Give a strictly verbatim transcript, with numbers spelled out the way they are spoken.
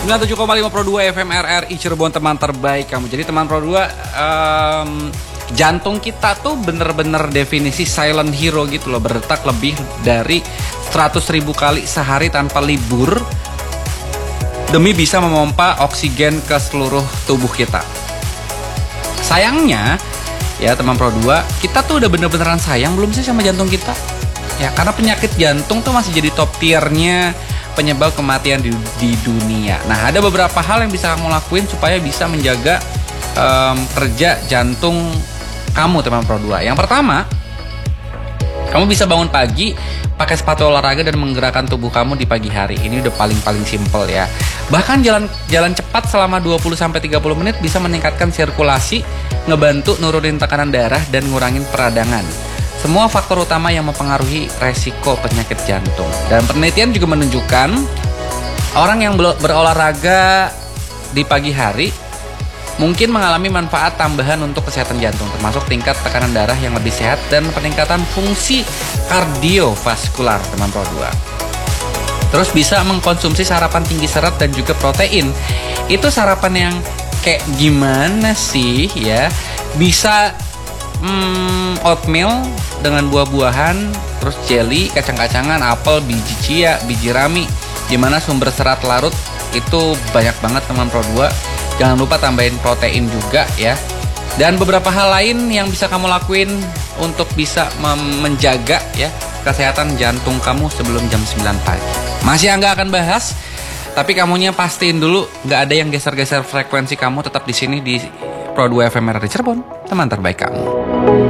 sembilan puluh tujuh koma lima Pro dua F M R R I Cirebon, teman terbaik kamu. Jadi teman Pro dua, um, jantung kita tuh bener-bener definisi silent hero gitu loh. Berdetak lebih dari seratus ribu kali sehari tanpa libur demi bisa memompa oksigen ke seluruh tubuh kita. Sayangnya ya teman Pro dua, kita tuh udah bener-beneran sayang belum sih sama jantung kita? Ya karena penyakit jantung tuh masih jadi top tiernya penyebab kematian di, di dunia. Nah, ada beberapa hal yang bisa kamu lakuin supaya bisa menjaga um, kerja jantung kamu, teman Pro dua. Yang pertama, kamu bisa bangun pagi, pakai sepatu olahraga dan menggerakkan tubuh kamu di pagi hari. Ini udah paling-paling simple ya. Bahkan jalan jalan cepat selama dua puluh sampai tiga puluh menit bisa meningkatkan sirkulasi, ngebantu nurunin tekanan darah dan ngurangin peradangan. Semua faktor utama yang mempengaruhi resiko penyakit jantung. Dan penelitian juga menunjukkan orang yang berolahraga di pagi hari mungkin mengalami manfaat tambahan untuk kesehatan jantung, termasuk tingkat tekanan darah yang lebih sehat dan peningkatan fungsi kardiovaskular, teman Pro dua. Terus bisa mengkonsumsi sarapan tinggi serat dan juga protein. Itu sarapan yang kayak gimana sih ya? Bisa Hmm, oatmeal dengan buah-buahan, terus jelly, kacang-kacangan, apel, biji chia, biji rami, dimana sumber serat larut itu banyak banget teman Pro dua. Jangan lupa tambahin protein juga ya. Dan beberapa hal lain yang bisa kamu lakuin untuk bisa menjaga ya kesehatan jantung kamu sebelum jam sembilan pagi. Masih Angga akan bahas, tapi kamunya pastiin dulu nggak ada yang geser-geser frekuensi kamu. Tetap di sini di Pro dua F M R R I Cirebon, teman terbaik kamu.